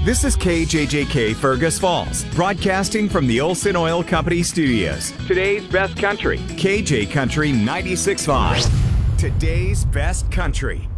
This is KJJK Fergus Falls, broadcasting from the Olson Oil Company studios. Today's best country, KJ Country 96.5. Today's best country.